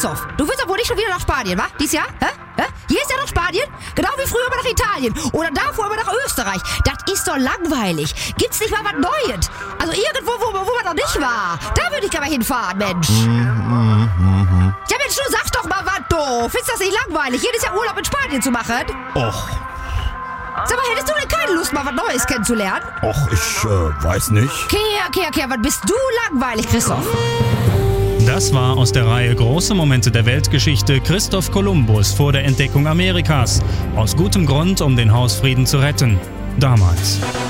Christoph, du willst doch wohl nicht schon wieder nach Spanien, wa? Dies Jahr? Hä? Hier ist ja noch Spanien, genau wie früher immer nach Italien oder davor immer nach Österreich. Das ist doch langweilig. Gibt's nicht mal was Neues? Also irgendwo, wo man noch nicht war. Da würde ich gerne mal hinfahren, Mensch. Ja, Mensch, du sag doch mal was, du. Findest du das nicht langweilig, jedes Jahr Urlaub in Spanien zu machen? Och, Sag mal, hättest du denn keine Lust, mal was Neues kennenzulernen? ich weiß nicht. Kehr, was bist du langweilig, Christoph? Das war aus der Reihe Große Momente der Weltgeschichte Christoph Kolumbus vor der Entdeckung Amerikas. Aus gutem Grund, um den Hausfrieden zu retten. Damals.